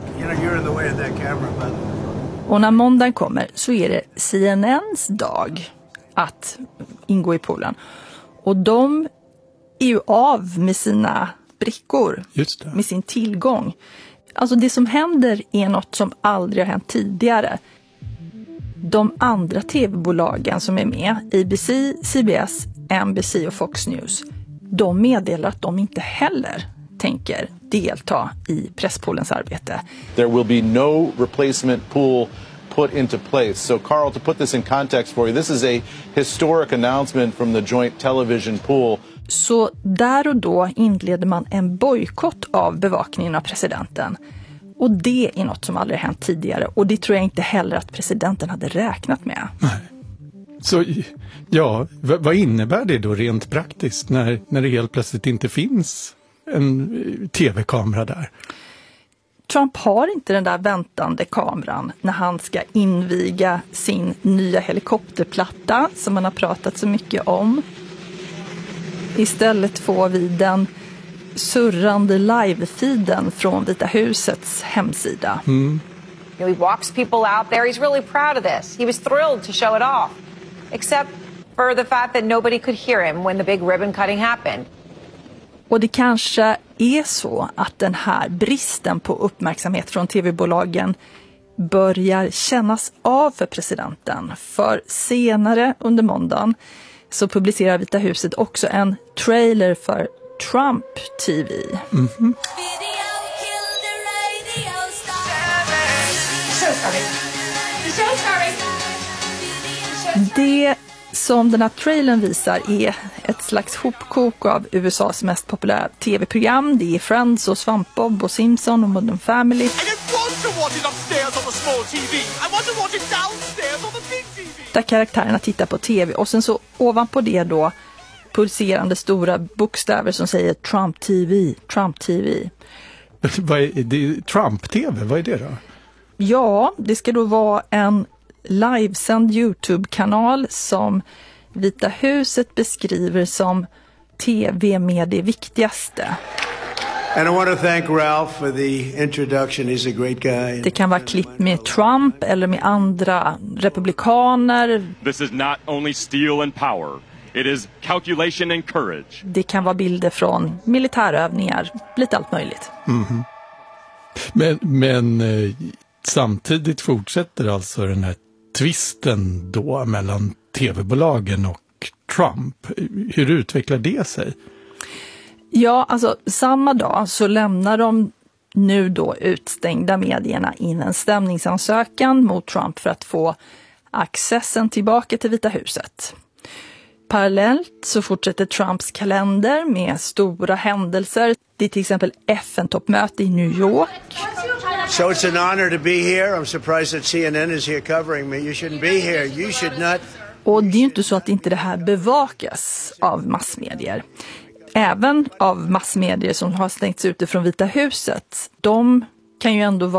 Och när måndagen kommer så är det CNNs dag att ingå i poolen. Och de är ju av med sina brickor, med sin tillgång. Alltså det som händer är något som aldrig har hänt tidigare. De andra tv-bolagen som är med, ABC, CBS, NBC och Fox News, de meddelar att de inte heller tänker delta i presspoolens arbete. There will be no replacement pool put into place. So Carl, to put this in context for you, this is a historic announcement from the joint television pool. Så där och då inleder man en bojkott av bevakningen av presidenten. Och det är något som aldrig hänt tidigare. Och det tror jag inte heller att presidenten hade räknat med. Nej. Så ja, vad innebär det då rent praktiskt när det helt plötsligt inte finns en tv-kamera där? Trump har inte den där väntande kameran när han ska inviga sin nya helikopterplatta som man har pratat så mycket om. Istället får vi den surrande live-feeden från Vita husets hemsida. He walks people out there. He's really proud of this. He was thrilled to show it off. Except for the fact that nobody could hear him when the big ribbon cutting happened. Och det kanske är så att den här bristen på uppmärksamhet från tv-bolagen börjar kännas av för presidenten. För senare under måndagen så publicerar Vita huset också en trailer för Trump TV. Det som den här trailern visar är ett slags hopkok av USAs mest populära tv-program. Det är Friends och Svampbob och Simpson och Modern Family. Där karaktärerna tittar på tv och sen så ovanpå det då pulserande stora bokstäver som säger Trump TV, Trump TV. Vad är det? Trump TV, vad är det då? Ja, det ska då vara en livesänd YouTube-kanal som Vita huset beskriver som tv med det viktigaste. And I want to thank Ralph for the introduction. He's a great guy. Det kan vara klipp med Trump eller med andra republikaner. This is not only steel and power. It is calculation and courage. Det kan vara bilder från militärövningar, lite allt möjligt. Men samtidigt fortsätter alltså den här tvisten då mellan tv-bolagen och Trump. Hur utvecklar det sig? Ja, alltså samma dag så lämnar de nu då utstängda medierna in en stämningsansökan mot Trump för att få accessen tillbaka till Vita huset. Parallellt så fortsätter Trumps kalender med stora händelser. Det är till exempel FN-toppmöte i New York. So it's an honor to be here. I'm surprised that CNN is here covering me. You shouldn't be here. You should not. Och det är ju inte så att inte det här bevakas av massmedier. Även av massmedier som har stängts ute från Vita huset. De kan ju ändå